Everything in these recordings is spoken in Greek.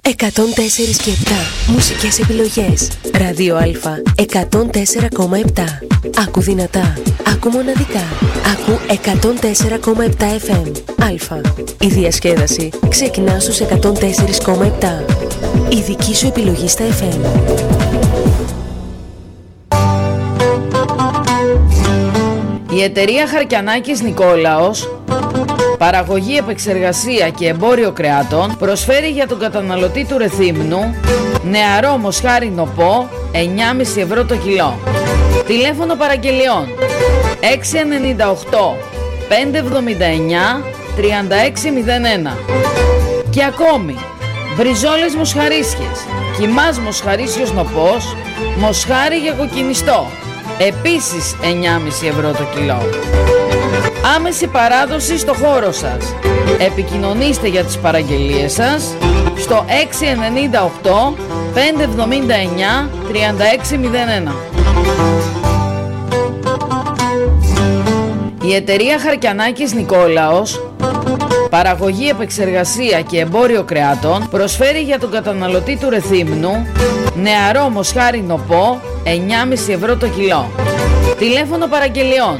104 και 7. Μουσικές επιλογές. Ράδιο Α 104,7. Άκου δυνατά. Άκου μοναδικά. Άκου 104,7 FM. Α. Η διασκέδαση ξεκινά στους 104,7. Η δική σου επιλογή στα FM. Η εταιρεία Χαρκιανάκης Νικόλαος, παραγωγή, επεξεργασία και εμπόριο κρεάτων, προσφέρει για τον καταναλωτή του Ρεθύμνου νεαρό μοσχάρι νοπό 9,5 ευρώ το κιλό. Τηλέφωνο παραγγελιών 698 579 3601. Και ακόμη μπριζόλες μοσχαρίσιες, κιμάς μοσχαρίσιος νοπός, μοσχάρι για κοκκινιστό, επίσης 9,5 ευρώ το κιλό. Άμεση παράδοση στο χώρο σας. Επικοινωνήστε για τις παραγγελίες σας στο 698 579 3601. Η εταιρεία Χαρκιανάκης Νικόλαος, παραγωγή, επεξεργασία και εμπόριο κρεάτων, προσφέρει για τον καταναλωτή του Ρεθύμνου νεαρό μοσχάρι νοπό 9,5 ευρώ το κιλό. Τηλέφωνο παραγγελιών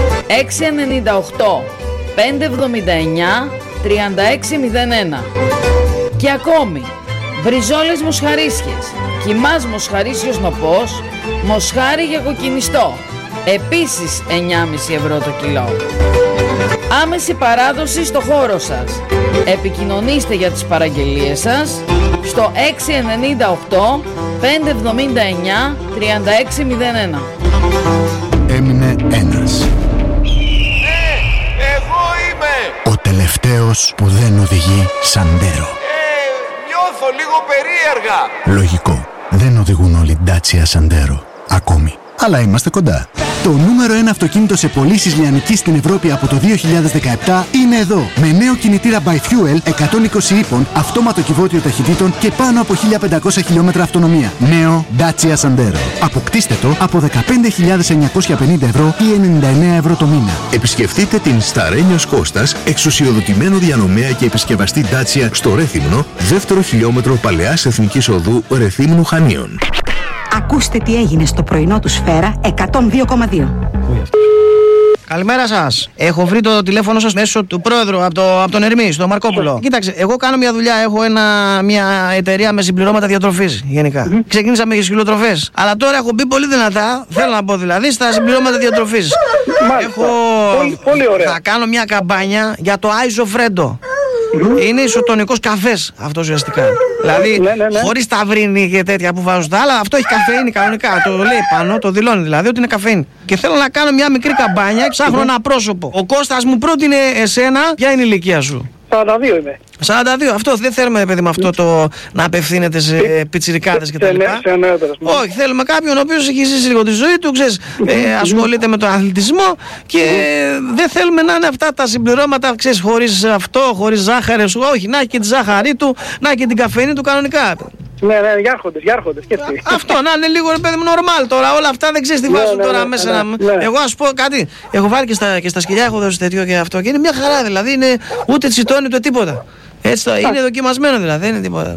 698 579 3601. Και ακόμη μπριζόλες μοσχαρίσιες, κιμάς μοσχαρίσιος νοπός, μοσχάρι για κοκκινιστό, επίσης 9,5 ευρώ το κιλό. Άμεση παράδοση στο χώρο σας. Επικοινωνήστε για τις παραγγελίες σας στο 698 579 3601. Έμεινε ένας. Εγώ είμαι! Ο τελευταίος που δεν οδηγεί Σαντέρο. Νιώθω λίγο περίεργα. Λογικό. Δεν οδηγούν όλοι Dacia Sandero. Ακόμη. Αλλά είμαστε κοντά. Το νούμερο 1 αυτοκίνητο σε πωλήσεις λιανικής στην Ευρώπη από το 2017 είναι εδώ. Με νέο κινητήρα by Fuel 120 ύπων, αυτόματο κυβότιο ταχυτήτων και πάνω από 1500 χιλιόμετρα αυτονομία. Νέο Dacia Sandero. Αποκτήστε το από 15.950 ευρώ ή 99 ευρώ το μήνα. Επισκεφτείτε την Σταρένιος Κώστας, εξουσιοδοτημένο διανομέα και επισκευαστή Dacia στο Ρέθυμνο, δεύτερο χιλιόμετρο Παλαιάς Εθνικής Οδού Ρεθύμνου Χανίων. Ακούστε τι έγινε στο πρωινό του Σφαίρα 102,2. Καλημέρα σας. Έχω βρει το τηλέφωνο σας μέσω του πρόεδρου από τον Ερμή, στο Μαρκόπουλο. Κοίταξε, εγώ κάνω μια δουλειά. Έχω μια εταιρεία με συμπληρώματα διατροφής γενικά. Ξεκίνησα με χιλοτροφές. Αλλά τώρα έχω μπει πολύ δυνατά, θέλω να πω δηλαδή, στα συμπληρώματα διατροφής. Πολύ ωραία. Θα κάνω μια καμπάνια για το Άιζοφρέντο. Είναι ισοτονικός καφές αυτό ουσιαστικά. Δηλαδή, χωρίς ταυρίνη και τέτοια που βάζουν τα άλλα, αυτό έχει καφέινη κανονικά. Το λέει πάνω, το δηλώνει δηλαδή ότι είναι καφέινη. Και θέλω να κάνω μια μικρή καμπάνια, ψάχνω ένα πρόσωπο. Ο Κώστας μου πρότεινε εσένα, ποια είναι η ηλικία σου? 42 είμαι. 42, αυτό δεν θέλουμε, παιδί, με αυτό το να απευθύνεται σε πιτσιρικάδες κτλ. Όχι, θέλουμε κάποιον ο οποίος έχει ζήσει λίγο τη ζωή του, ξέρεις, ασχολείται με τον αθλητισμό και δεν θέλουμε να είναι αυτά τα συμπληρώματα, ξέρεις, χωρίς αυτό, χωρίς ζάχαρη. Όχι, να έχει και τη ζάχαρη του, να έχει και την καφέινη του κανονικά. Ναι, γιάρχοντες και αυτοί. Αυτό, να είναι λίγο, ρε παιδί μου, normal τώρα. Όλα αυτά δεν ξέρεις τι βάζουν τώρα μέσα. Εγώ, ας πω κάτι. Έχω βάλει και στα σκυλιά, έχω δώσει τέτοιο και αυτό. Και είναι μια χαρά, δηλαδή. Είναι ούτε τσιτώνει ούτε τίποτα. Έτσι, είναι δοκιμασμένο δηλαδή, δεν είναι τίποτα.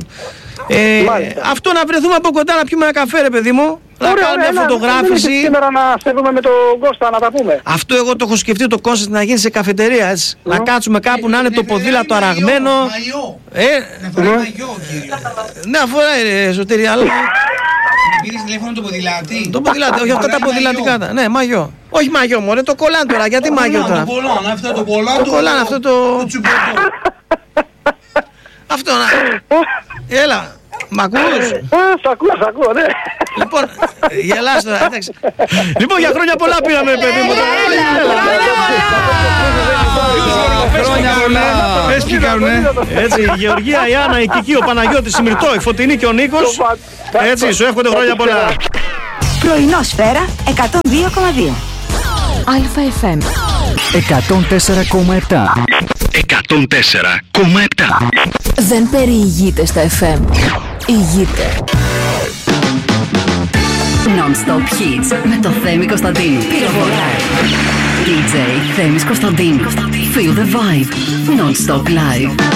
Αυτό να βρεθούμε από κοντά να πιούμε ένα καφέ, ρε παιδί μου. Να κάνουμε μια φωτογράφηση. Σήμερα να στέλνουμε με τον Κώστα να τα πούμε. Αυτό εγώ το έχω σκεφτεί το κόνσεπτ να γίνει σε καφετερία, έτσι. Να κάτσουμε κάπου να είναι το ποδήλατο αραγμένο. Ναι, αφορά εσωτερία, αλλά. Πήρες τηλέφωνο το ποδηλάτι? Το ποδηλάτι, όχι αυτά τα ποδηλατικά. Ναι, μαγιό. Όχι μαγιό, μωρέ, το κολάν τώρα. Γιατί μαγιό τώρα? Το κολάν, αυτό το. Αυτό να. Έλα. Μ' ακούς? Σ' ακούω, ναι. Λοιπόν, γελάς τώρα, εντάξει. Λοιπόν, για χρόνια πολλά πήραμε, παιδί μου. Χρόνια πολλά. Έτσι τι κάνουνε. Έτσι, η Γεωργία, η Άννα, η Κική, ο Παναγιώτης, η Μυρτώ, η Φωτεινή και ο Νίκος. Έτσι, σου εύχονται χρόνια πολλά. Πρωινό Σφαίρα 102,2. ΑΦΜ 104,7. 104,7. Δεν περιηγείται στα FM. Ηγείται. Non-stop hits με το Θέμη Κωνσταντίνου. DJ Θέμης Κωνσταντίνου. Feel the vibe. Non-stop live.